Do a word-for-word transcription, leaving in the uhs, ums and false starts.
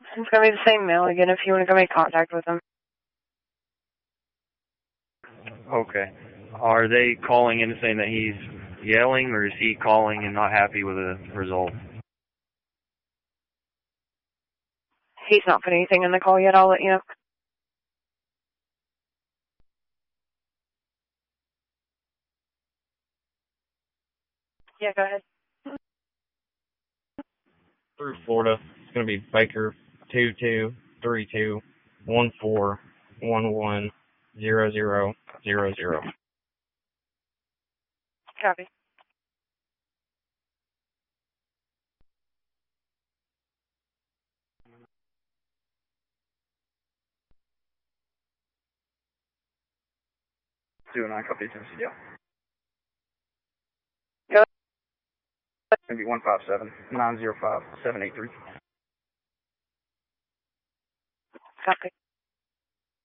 It's going to be the same mail again if you want to come in contact with them. Okay. Are they calling in and saying that he's yelling, or is he calling and not happy with the result? He's not put anything in the call yet. I'll let you know. Yeah, go ahead. Through Florida, it's going to be Baker two two three two one four one one zero zero zero zero. Copy. Two nine copy Tennessee, yeah. Go ahead. It's going to be one five seven nine zero five seven eight three. Copy.